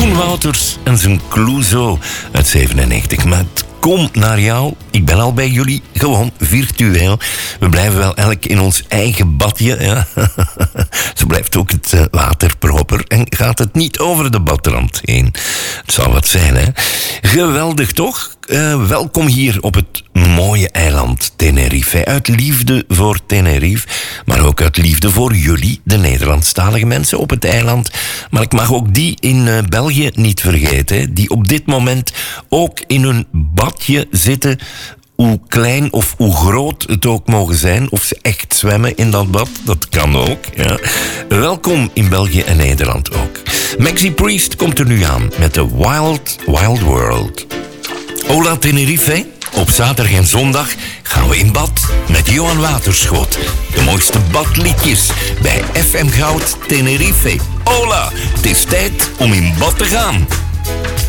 Koen Wouters en zijn Clouseau uit 97. Maar het komt naar jou. Ik ben al bij jullie, gewoon virtueel. We blijven wel elk in ons eigen badje. Ja. Zo blijft ook het water proper en gaat het niet over de badrand heen. Het zou wat zijn, hè? Geweldig, toch? Welkom hier op het mooie eiland Tenerife. Uit liefde voor Tenerife, maar ook uit liefde voor jullie, de Nederlandstalige mensen op het eiland. Maar ik mag ook die in België niet vergeten, die op dit moment ook in hun badje zitten, hoe klein of hoe groot het ook mogen zijn, of ze echt zwemmen in dat bad, dat kan ook. Ja. Welkom in België en Nederland ook. Maxi Priest komt er nu aan met The Wild Wild World. Hola Tenerife, op zaterdag en zondag gaan we in bad met Johan Waterschot. De mooiste badliedjes bij FM Goud Tenerife. Hola, het is tijd om in bad te gaan.